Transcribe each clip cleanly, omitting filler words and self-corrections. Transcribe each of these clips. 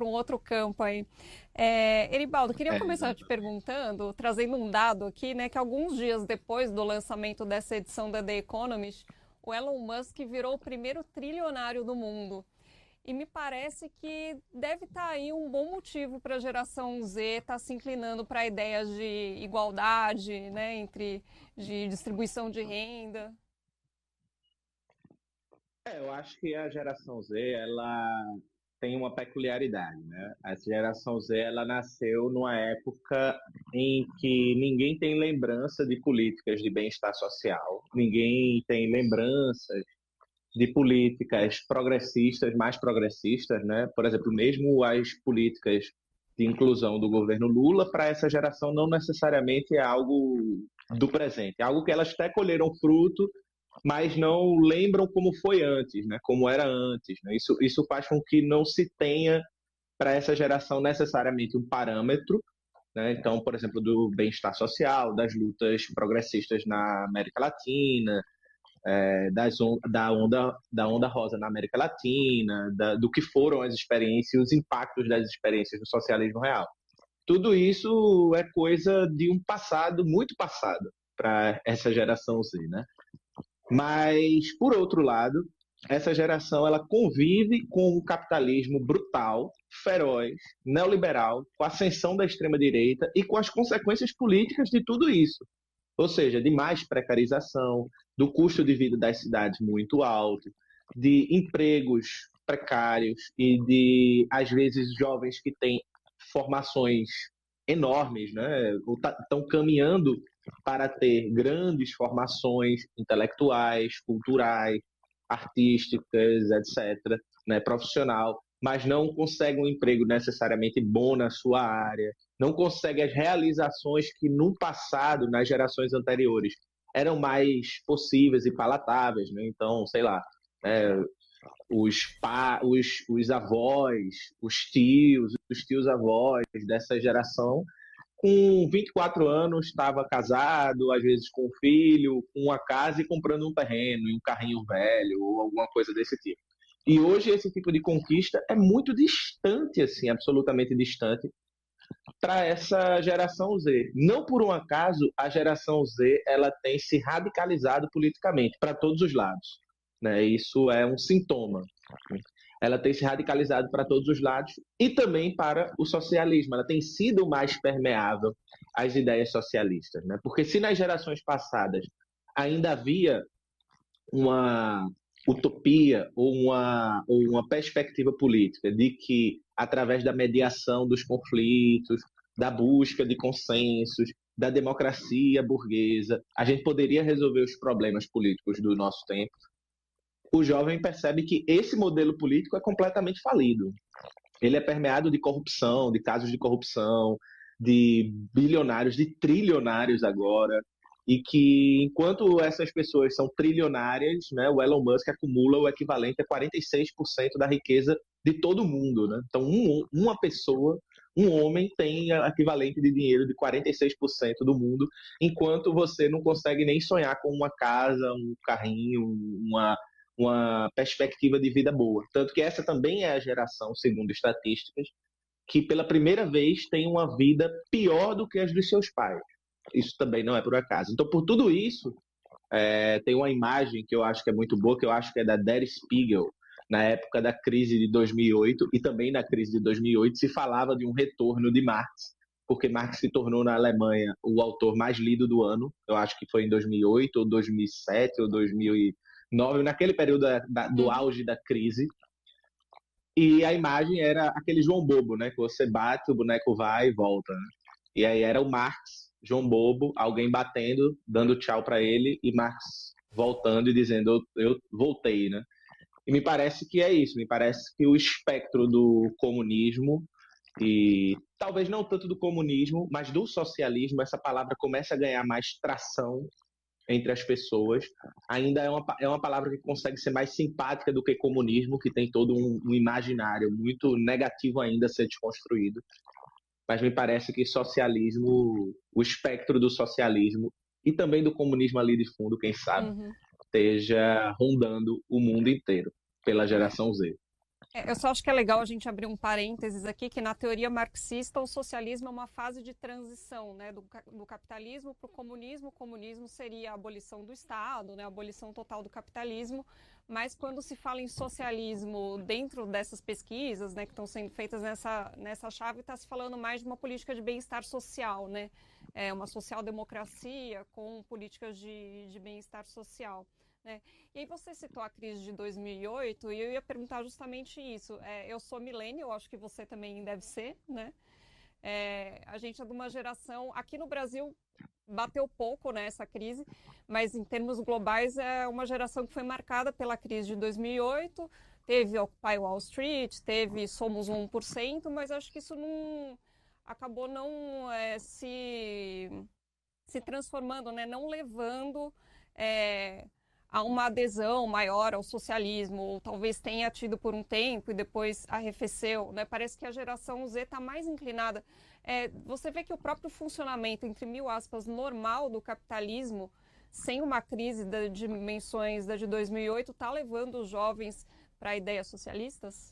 um outro campo aí. Eribaldo, queria começar te perguntando, trazendo um dado aqui, né, que alguns dias depois do lançamento dessa edição da The Economist, o Elon Musk virou o primeiro trilionário do mundo. E me parece que deve estar aí um bom motivo para a geração Z estar se inclinando para ideias de igualdade, né, de distribuição de renda. Eu acho que a geração Z, ela tem uma peculiaridade, né? Essa geração Z, ela nasceu numa época em que ninguém tem lembrança de políticas de bem-estar social, ninguém tem lembranças de políticas progressistas, mais progressistas, né? Por exemplo, mesmo as políticas de inclusão do governo Lula, para essa geração não necessariamente é algo do presente, é algo que elas até colheram fruto, mas não lembram como foi antes, né? Como era antes, né? Isso faz com que não se tenha para essa geração necessariamente um parâmetro, né? Então, por exemplo, do bem-estar social, das lutas progressistas na América Latina, da onda rosa na América Latina, do que foram as experiências, os impactos das experiências do socialismo real. Tudo isso é coisa de um passado muito passado para essa geração Z, né? Mas, por outro lado, essa geração ela convive com o capitalismo brutal, feroz, neoliberal, com a ascensão da extrema-direita e com as consequências políticas de tudo isso. Ou seja, de mais precarização, do custo de vida das cidades muito alto, de empregos precários e de, às vezes, jovens que têm formações enormes, né? Estão caminhando para ter grandes formações intelectuais, culturais, artísticas, etc., né? Profissional, mas não conseguem um emprego necessariamente bom na sua área, não consegue as realizações que no passado, nas gerações anteriores, eram mais possíveis e palatáveis, né? Então, sei lá, é, os avós, os tios avós dessa geração, com 24 anos estava casado, às vezes com um filho, com uma casa e comprando um terreno e um carrinho velho ou alguma coisa desse tipo. E hoje esse tipo de conquista é muito distante, assim, absolutamente distante para essa geração Z. Não por um acaso a geração Z ela tem se radicalizado politicamente para todos os lados, né? Isso é um sintoma. Ela tem se radicalizado para todos os lados e também para o socialismo. Ela tem sido mais permeável às ideias socialistas, né? Porque se nas gerações passadas ainda havia uma utopia ou uma perspectiva política de que, através da mediação dos conflitos, da busca de consensos, da democracia burguesa, a gente poderia resolver os problemas políticos do nosso tempo, o jovem percebe que esse modelo político é completamente falido. Ele é permeado de corrupção, de casos de corrupção, de bilionários, de trilionários agora, e que enquanto essas pessoas são trilionárias, né, o Elon Musk acumula o equivalente a 46% da riqueza de todo mundo, né? Então, uma pessoa, um homem, tem o equivalente de dinheiro de 46% do mundo, enquanto você não consegue nem sonhar com uma casa, um carrinho, uma perspectiva de vida boa. Tanto que essa também é a geração, segundo estatísticas, que pela primeira vez tem uma vida pior do que as dos seus pais. Isso também não é por acaso. Então, por tudo isso, tem uma imagem que eu acho que é muito boa, que eu acho que é da Der Spiegel, na época da crise de 2008, e também na crise de 2008 se falava de um retorno de Marx, porque Marx se tornou na Alemanha o autor mais lido do ano, eu acho que foi em 2008, ou 2007, ou 2009, naquele período do auge da crise, e a imagem era aquele João Bobo, né, que você bate, o boneco vai e volta, né? E aí era o Marx, João Bobo, alguém batendo, dando tchau para ele, e Marx voltando e dizendo, eu voltei, né? E me parece que é isso, me parece que o espectro do comunismo, e talvez não tanto do comunismo, mas do socialismo, essa palavra começa a ganhar mais tração entre as pessoas. Ainda é uma palavra que consegue ser mais simpática do que comunismo, que tem todo um imaginário muito negativo ainda a ser desconstruído. Mas me parece que socialismo, o espectro do socialismo e também do comunismo ali de fundo, quem sabe, esteja rondando o mundo inteiro pela geração Z. Eu só acho que é legal a gente abrir um parênteses aqui, que na teoria marxista o socialismo é uma fase de transição, né, do capitalismo para o comunismo. O comunismo seria a abolição do Estado, né, a abolição total do capitalismo, mas quando se fala em socialismo dentro dessas pesquisas, né, que estão sendo feitas nessa chave, está se falando mais de uma política de bem-estar social, né, uma social-democracia com políticas de bem-estar social. Né? E aí você citou a crise de 2008 e eu ia perguntar justamente isso. Eu sou millennial, acho que você também deve ser, né? A gente é de uma geração, aqui no Brasil bateu pouco, né, essa crise, mas em termos globais é uma geração que foi marcada pela crise de 2008, teve Occupy Wall Street, teve Somos 1%, mas acho que isso não acabou não se transformando, né, não levando a uma adesão maior ao socialismo, ou talvez tenha tido por um tempo e depois arrefeceu, né? Parece que a geração Z está mais inclinada. Você vê que o próprio funcionamento, entre mil aspas, normal do capitalismo, sem uma crise de dimensões da de 2008, está levando os jovens para ideias socialistas?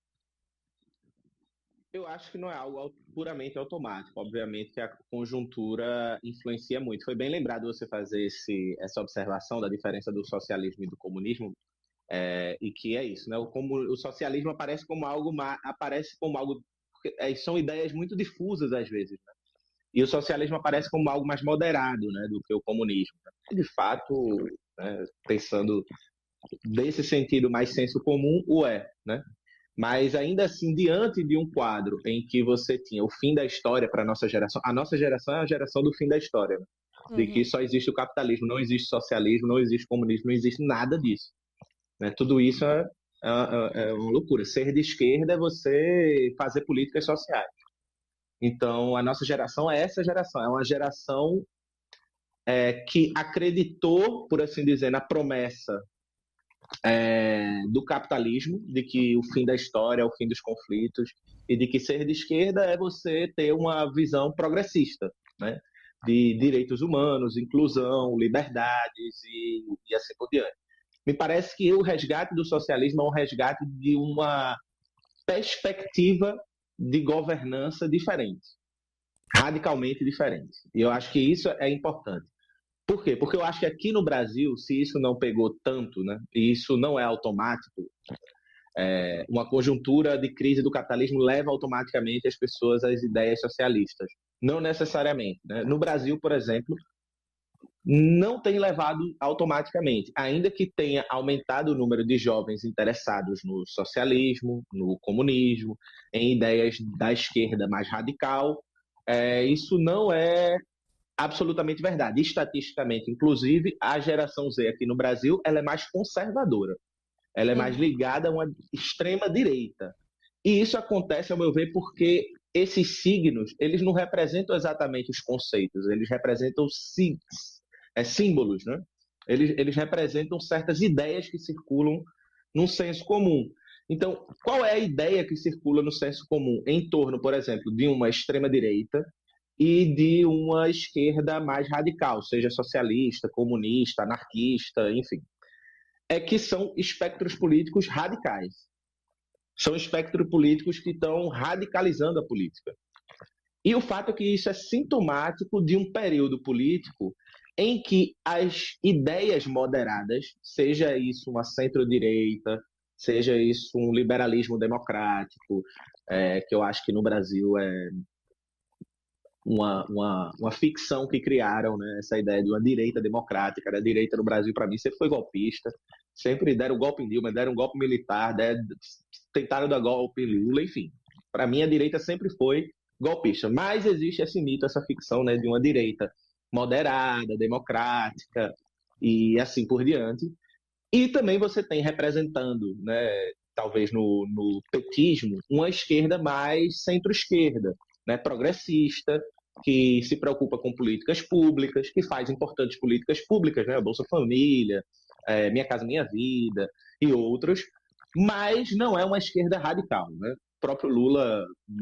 Eu acho que não é algo puramente automático. Obviamente que a conjuntura influencia muito. Foi bem lembrado você fazer essa observação da diferença do socialismo e do comunismo, e que é isso, né? O socialismo aparece como algo, são ideias muito difusas às vezes, né? E o socialismo aparece como algo mais moderado, né, do que o comunismo. De fato, né, pensando desse sentido mais senso comum, né? Mas ainda assim, diante de um quadro em que você tinha o fim da história para a nossa geração é a geração do fim da história, né? De que Uhum. só existe o capitalismo, não existe socialismo, não existe comunismo, não existe nada disso, né? Tudo isso é uma loucura. Ser de esquerda é você fazer políticas sociais. Então, a nossa geração é essa geração, é uma geração que acreditou, por assim dizer, na promessa do capitalismo, de que o fim da história é o fim dos conflitos, e de que ser de esquerda é você ter uma visão progressista, né? De direitos humanos, inclusão, liberdades e assim por diante. Me parece que o resgate do socialismo é um resgate de uma perspectiva de governança diferente, radicalmente diferente. E eu acho que isso é importante. Por quê? Porque eu acho que aqui no Brasil, se isso não pegou tanto, né, e isso não é automático, uma conjuntura de crise do capitalismo leva automaticamente as pessoas às ideias socialistas. Não necessariamente. Né? No Brasil, por exemplo, não tem levado automaticamente, ainda que tenha aumentado o número de jovens interessados no socialismo, no comunismo, em ideias da esquerda mais radical. Isso não é absolutamente verdade. Estatisticamente, inclusive, a geração Z aqui no Brasil ela é mais conservadora. Ela é mais Uhum. ligada a uma extrema direita. E isso acontece, ao meu ver, porque esses signos eles não representam exatamente os conceitos, eles representam símbolos, né? Eles representam certas ideias que circulam num senso comum. Então, qual é a ideia que circula no senso comum em torno, por exemplo, de uma extrema-direita e de uma esquerda mais radical, seja socialista, comunista, anarquista, enfim? É que são espectros políticos radicais. São espectros políticos que estão radicalizando a política. E o fato é que isso é sintomático de um período político em que as ideias moderadas, seja isso uma centro-direita, seja isso um liberalismo democrático, que eu acho que no Brasil é uma ficção que criaram, né? Essa ideia de uma direita democrática. A direita no Brasil, para mim, sempre foi golpista, sempre deram golpe em Dilma, deram golpe militar, tentaram dar golpe em Lula, enfim. Para mim, a direita sempre foi golpista. Mas existe esse mito, essa ficção, né, de uma direita moderada, democrática e assim por diante. E também você tem representando, né, talvez no petismo, uma esquerda mais centro-esquerda, né, progressista, que se preocupa com políticas públicas, que faz importantes políticas públicas, né, a Bolsa Família, Minha Casa Minha Vida e outros, mas não é uma esquerda radical. Né? O próprio Lula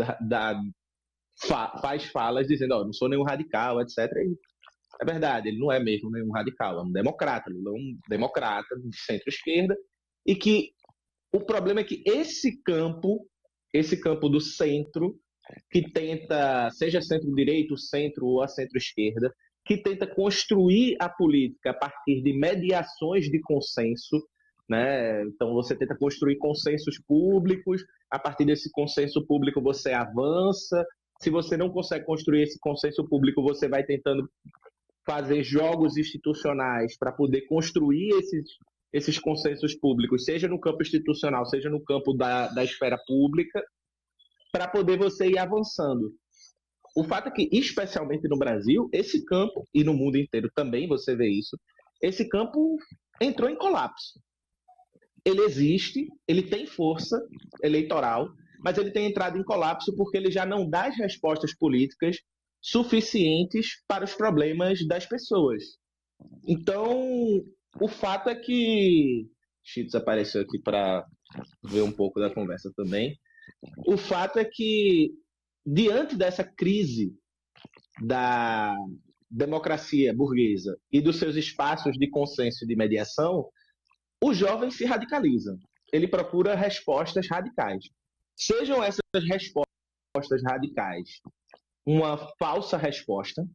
faz falas dizendo, não sou nenhum radical, etc. E é verdade, ele não é mesmo nenhum radical, é um democrata. Lula é um democrata de centro-esquerda e que O problema é que esse campo do centro, que tenta, seja centro-direito, centro ou a centro-esquerda, que tenta construir a política a partir de mediações de consenso, né? Então você tenta construir consensos públicos, a partir desse consenso público você avança. Se você não consegue construir esse consenso público, você vai tentando fazer jogos institucionais para poder construir esses consensos públicos, seja no campo institucional, seja no campo da esfera pública, para poder você ir avançando. O fato é que, especialmente no Brasil, esse campo, e no mundo inteiro também você vê isso, esse campo entrou em colapso. Ele existe, ele tem força eleitoral, mas ele tem entrado em colapso porque ele já não dá as respostas políticas suficientes para os problemas das pessoas. Então, o fato é que... Cheats apareceu aqui para ver um pouco da conversa também. O fato é que, diante dessa crise da democracia burguesa e dos seus espaços de consenso e de mediação, o jovem se radicaliza. Ele procura respostas radicais. Sejam essas respostas radicais uma falsa resposta,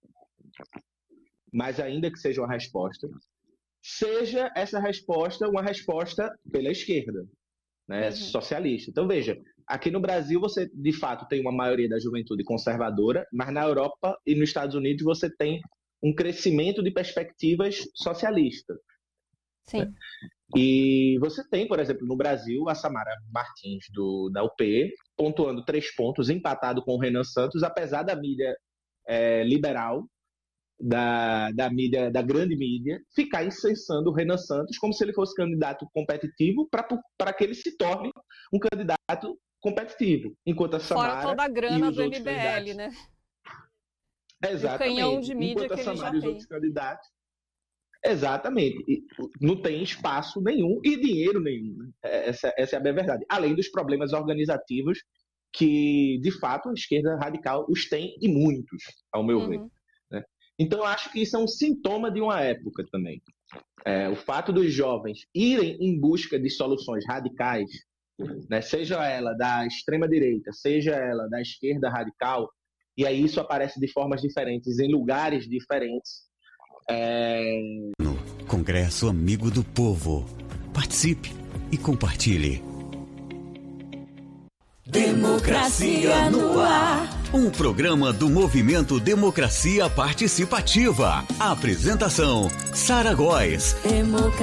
mas ainda que seja uma resposta, seja essa resposta uma resposta pela esquerda, né, socialista. Então, veja, aqui no Brasil você, de fato, tem uma maioria da juventude conservadora, mas na Europa e nos Estados Unidos você tem um crescimento de perspectivas socialistas. Sim. Né? E você tem, por exemplo, no Brasil, a Samara Martins, da UP, pontuando 3 pontos, empatado com o Renan Santos, apesar da mídia liberal, da grande mídia, ficar incensando o Renan Santos como se ele fosse candidato competitivo para que ele se torne um candidato competitivo, enquanto a Samara... Fora toda a grana do MBL, candidatos... né? Exatamente. O canhão de mídia enquanto que a Samara ele já e os outros candidatos... Exatamente. Não tem espaço nenhum e dinheiro nenhum. Né? Essa é a bem verdade. Além dos problemas organizativos que, de fato, a esquerda radical os tem, e muitos, ao meu ver. Né? Então, eu acho que isso é um sintoma de uma época também. O fato dos jovens irem em busca de soluções radicais, né? Seja ela da extrema-direita, seja ela da esquerda radical, e aí isso aparece de formas diferentes, em lugares diferentes. No Congresso Amigo do Povo. Participe e compartilhe. Democracia no Ar. Um programa do Movimento Democracia Participativa. Apresentação: Sara Góes. Democracia.